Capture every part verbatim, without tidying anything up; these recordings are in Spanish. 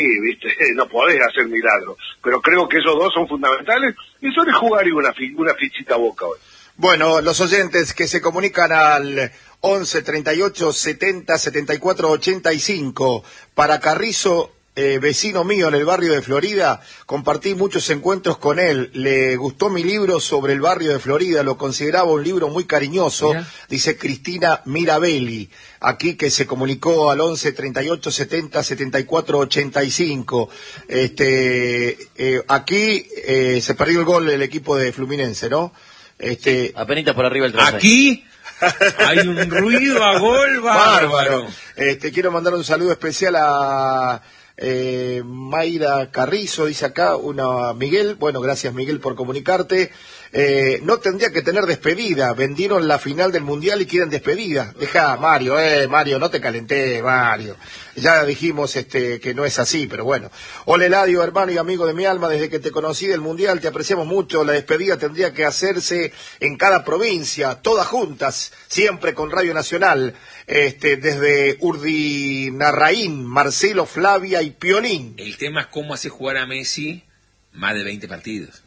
viste, no podés hacer milagros, pero creo que esos dos son fundamentales, y yo le jugaría una, fi una fichita a Boca hoy. Bueno, los oyentes que se comunican al once, treinta y ocho, setenta, setenta y cuatro, ochenta y cinco, para Carrizo, eh, vecino mío en el barrio de Florida, compartí muchos encuentros con él, le gustó mi libro sobre el barrio de Florida, lo consideraba un libro muy cariñoso, Mira. dice Cristina Mirabelli, aquí que se comunicó al once, treinta y ocho, setenta, setenta y cuatro, ochenta y cinco. Este, eh, aquí eh, se perdió el gol del equipo de Fluminense, ¿no? Este, sí, apenitas por arriba el trofeo. Aquí hay un ruido a gol bárbaro. bárbaro. Este, quiero mandar un saludo especial a eh, Mayra Carrizo, dice acá, una Miguel. Bueno, gracias Miguel por comunicarte. Eh, no tendría que tener despedida, vendieron la final del Mundial y quieren despedida. Deja, Mario, eh, Mario, no te calenté, Mario. Ya dijimos este que no es así, pero bueno. Hola Eladio, hermano y amigo de mi alma, desde que te conocí del Mundial te apreciamos mucho. La despedida tendría que hacerse en cada provincia, todas juntas, siempre con Radio Nacional. Este, desde Urdinarraín, Marcelo, Flavia y Piolín. El tema es cómo hace jugar a Messi más de veinte partidos.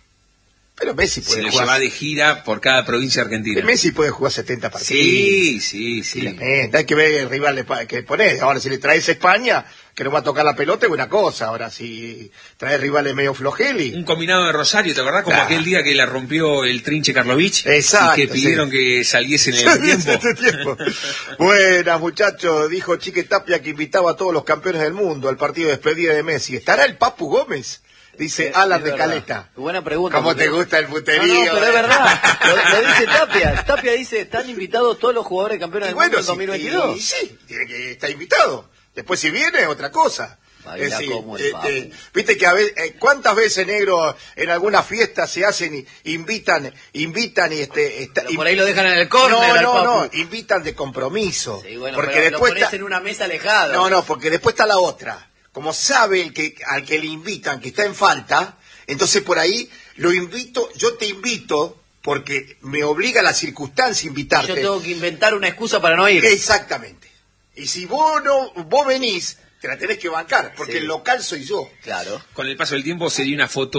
Pero Messi puede Se lo jugar... lleva de gira por cada provincia argentina. Messi puede jugar setenta partidos. Sí, sí, sí. Lamenta. Hay que ver el rival que ponés. Ahora, si le traes a España, que no va a tocar la pelota, es una cosa. Ahora, si traes rivales medio flojeli... Un combinado de Rosario, ¿te acordás? Como claro. aquel día que la rompió el Trinche Karlovich. Exacto. Y que pidieron sí. que saliese en el tiempo. Este tiempo. Buenas, muchachos. Dijo Chique Tapia que invitaba a todos los campeones del mundo al partido de despedida de Messi. ¿Estará el Papu Gómez? Dice es, Alan es de verdad. Caleta. Buena pregunta. ¿Cómo porque... te gusta el puterío? No, no, pero es verdad. Lo, lo dice Tapia. Tapia dice, están invitados todos los jugadores campeones del bueno, mundo en dos mil veintidós. Sí, sí, tiene que estar invitado. Después si viene, otra cosa. Es decir, eh, eh, viste que a veces, eh, cuántas veces, negro, en alguna fiesta se hacen y invitan, invitan y este, está, por ahí lo dejan en el córner. No, no, no, invitan de compromiso. Sí, bueno, porque pero después lo pones está... en una mesa alejada. No, no, porque después está la otra. Como sabe el que al que le invitan que está en falta, entonces por ahí lo invito, yo te invito porque me obliga la circunstancia invitarte. Yo tengo que inventar una excusa para no ir. Exactamente. Y si vos no, vos venís, te la tenés que bancar, porque sí. el local soy yo. Claro. Con el paso del tiempo sería una foto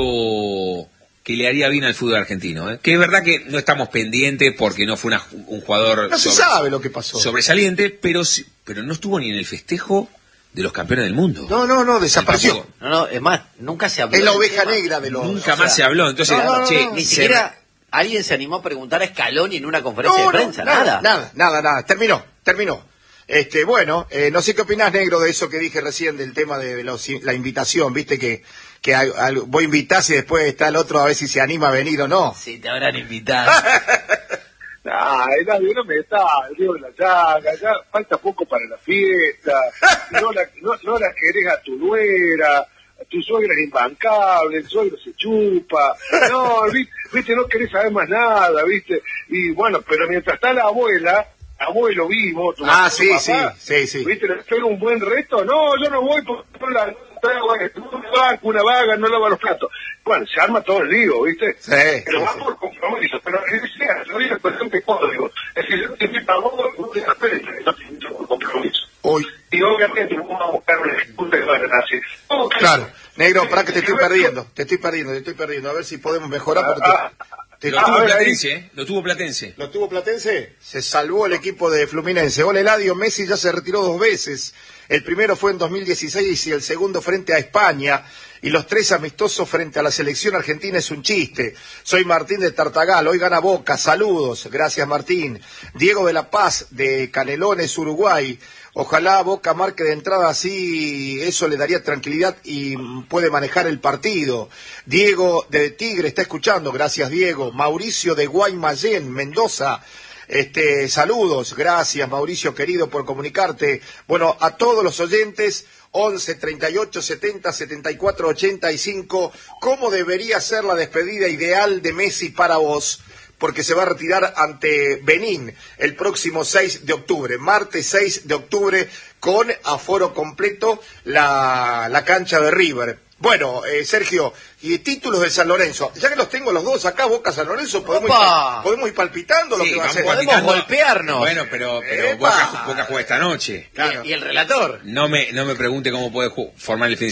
que le haría bien al fútbol argentino, ¿eh? Que es verdad que no estamos pendientes porque no fue una, un jugador... No se sobre, sabe lo que pasó. Sobresaliente, pero, pero no estuvo ni en el festejo de los campeones del mundo. No, no, no, desapareció. No, no, es más, nunca se habló. Es la oveja negra de los... Nunca más sea, se habló, entonces... No, no, no, che, no, ni siquiera alguien se animó a preguntar a Scaloni en una conferencia no, de prensa, no, nada. Nada, nada, nada, terminó, terminó. Este, bueno, eh, no sé qué opinás, negro, de eso que dije recién, del tema de los, la invitación, viste que, que hay, hay, vos invitás y después está el otro a ver si se anima a venir o no. Sí, te habrán invitado. Ay, nadie, no me está, el río de la llaga, ya falta poco para la fiesta, no la, no, no la querés a tu nuera, tu suegra es imbancable, el suegro se chupa, no, viste, viste, no querés saber más nada, viste, y bueno, pero mientras está la abuela, abuelo vivo, tu ah, mamá, sí, tu sí, papá, sí, sí, viste, le espero un buen reto, no, yo no voy porque no la traigo una vaga, una vaga, no lava los platos. Bueno, se arma todo el lío, ¿viste? Sí. Pero va por compromiso, pero yo digo cuestión de código. Es decir, yo te invito a vos, no te esperes, no te invito por compromiso. Hoy. Y obviamente vamos a buscar una ejecuta que va a así. Okay. Claro, negro, para que te estoy perdiendo, te estoy perdiendo, te estoy perdiendo. A ver si podemos mejorar. Porque ah, te... Lo, ah, tuvo Platense, ¿eh? Lo tuvo Platense. ¿Lo tuvo Platense? Se salvó el equipo de Fluminense. Hola, Eladio, Messi ya se retiró dos veces. El primero fue en dos mil dieciséis y el segundo frente a España. Y los tres amistosos frente a la selección argentina es un chiste. Soy Martín de Tartagal, hoy gana Boca, saludos. Gracias, Martín. Diego de la Paz, de Canelones, Uruguay. Ojalá Boca marque de entrada así, eso le daría tranquilidad y puede manejar el partido. Diego de Tigre está escuchando, gracias Diego. Mauricio de Guaymallén, Mendoza, este, saludos, gracias Mauricio querido por comunicarte. Bueno, a todos los oyentes, once, treinta y ocho, setenta, setenta y cuatro, ochenta y cinco, ¿cómo debería ser la despedida ideal de Messi para vos? Porque se va a retirar ante Benín el próximo seis de octubre, martes seis de octubre, con aforo completo la, la cancha de River. Bueno, eh, Sergio, y títulos de San Lorenzo, ya que los tengo los dos acá, Boca, San Lorenzo, podemos, ir, podemos ir palpitando lo sí, que va a ser. Podemos golpearnos. Bueno, pero, pero Boca, Boca juega esta noche. Claro. ¿Y, y el relator? No me, no me pregunte cómo puede formar el fin de semana.